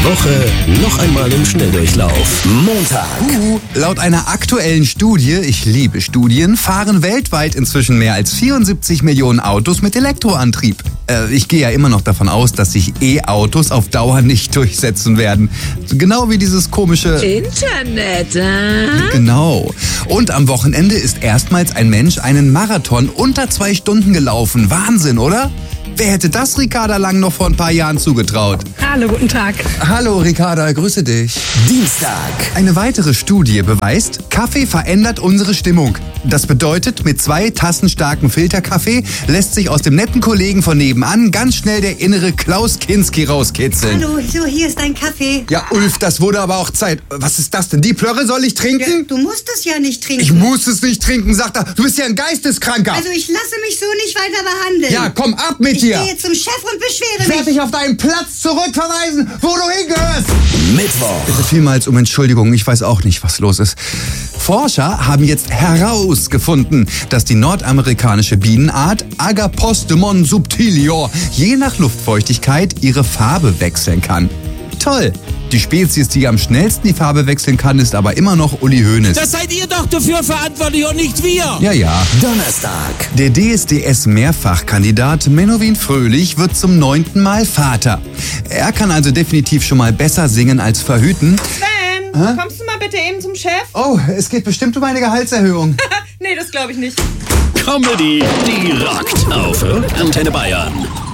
Woche noch einmal im Schnelldurchlauf. Montag. Laut einer aktuellen Studie, ich liebe Studien, fahren weltweit inzwischen mehr als 74 Millionen Autos mit Elektroantrieb. Ich gehe ja immer noch davon aus, dass sich E-Autos auf Dauer nicht durchsetzen werden. Genau wie dieses komische Internet, Genau. Und am Wochenende ist erstmals ein Mensch einen Marathon unter 2 Stunden gelaufen. Wahnsinn, oder? Wer hätte das Ricarda Lang noch vor ein paar Jahren zugetraut? Hallo, guten Tag. Hallo Ricarda, grüße dich. Dienstag. Eine weitere Studie beweist, Kaffee verändert unsere Stimmung. Das bedeutet, mit 2 Tassen starken Filterkaffee lässt sich aus dem netten Kollegen von nebenan ganz schnell der innere Klaus Kinski rauskitzeln. Hallo, so, hier ist dein Kaffee. Ja, Ulf, das wurde aber auch Zeit. Was ist das denn? Die Plörre soll ich trinken? Du musst es ja nicht trinken. Ich muss es nicht trinken, sagt er. Du bist ja ein Geisteskranker. Also ich lasse mich so nicht weiter behandeln. Ja, komm ab mit Ich dir. gehe zum Chef und beschwere Ich werde mich. dich auf deinen Platz zurückverweisen, wo du hingehörst. Mittwoch. Bitte vielmals um Entschuldigung, ich weiß auch nicht, was los ist. Forscher haben jetzt herausgefunden, dass die nordamerikanische Bienenart Agapostemon subtilior je nach Luftfeuchtigkeit ihre Farbe wechseln kann. Toll! Die Spezies, die am schnellsten die Farbe wechseln kann, ist aber immer noch Uli Hoeneß. Das seid ihr doch dafür verantwortlich und nicht wir. Ja. Donnerstag. Der DSDS-Mehrfachkandidat Menowin Fröhlich wird zum 9. Mal Vater. Er kann also definitiv schon mal besser singen als verhüten. Sven, kommst du mal bitte eben zum Chef? Oh, es geht bestimmt um eine Gehaltserhöhung. Nee, das glaube ich nicht. Comedy, die rockt. Auf Antenne Bayern.